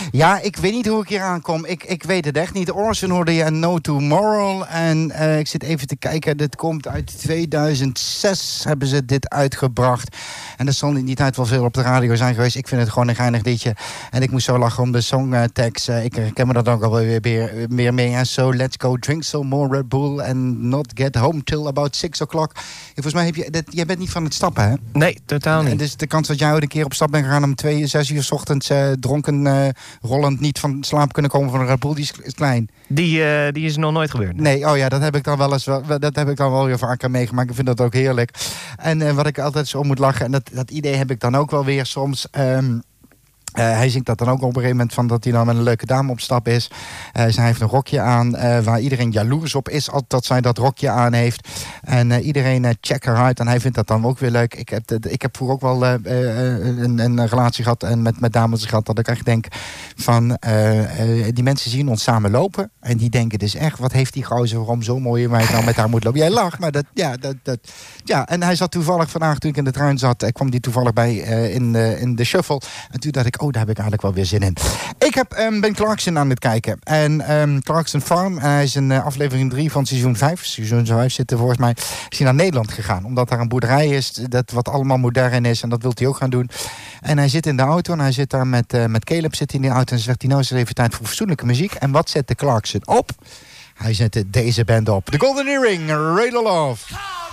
Ja, ik weet niet hoe ik hier aankom. Ik weet het echt niet. Orson hoorde je en No Tomorrow. En ik zit even te kijken. Dit komt uit 2006 hebben ze dit uitgebracht. En dat zal niet uit wel veel op de radio zijn geweest. Ik vind het gewoon een geinig liedje. En ik moest zo lachen om de songtekst. Ik herken me dat ook alweer meer mee. En so, let's go drink some more Red Bull. And not get home till about 6 o'clock. Volgens mij jij bent niet van het stappen, hè? Nee, totaal niet. Dus de kans dat jij ooit een keer op stap bent gegaan om 6 uur 's ochtends dronken, rollend niet van slaap kunnen komen van een Red Bull, die is klein. Die is nog nooit gebeurd. Nee, oh ja, dat heb ik dan wel weer vaker meegemaakt. Ik vind dat ook heerlijk. En wat ik altijd zo moet lachen, en dat idee heb ik dan ook wel weer soms. Hij zingt dat dan ook op een gegeven moment van dat hij dan met een leuke dame op stap is. Zij heeft een rokje aan waar iedereen jaloers op is dat zij dat rokje aan heeft. En iedereen checkt haar uit en hij vindt dat dan ook weer leuk. Ik heb vroeger ook wel een relatie gehad en met dames gehad dat ik echt denk van die mensen zien ons samen lopen en die denken dus echt, wat heeft die gozer waarom zo mooie meid nou met haar moet lopen. Jij lacht, maar ja. En hij zat toevallig vandaag toen ik in de trein zat, kwam die toevallig bij in de shuffle en toen dacht ik, daar heb ik eigenlijk wel weer zin in. Ik ben Clarkson aan het kijken. En Clarkson Farm, hij is in aflevering 3 van seizoen 5. Seizoen 5 zit er volgens mij. Is hij naar Nederland gegaan. Omdat daar een boerderij is, dat wat allemaal modern is. En dat wil hij ook gaan doen. En hij zit in de auto en hij zit daar met Caleb zit in die auto. En zegt hij, nou is het even tijd voor fatsoenlijke muziek. En wat zet de Clarkson op? Hij zette deze band op. The Golden Earring, Radar Love.